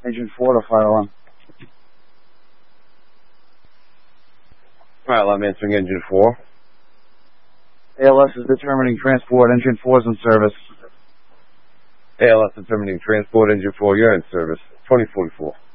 Engine 4 to fire alarm. Fire alarm answering engine 4. ALS is determining transport. Engine 4 is in service. ALS determining transport engine 4, you're in service. 2044.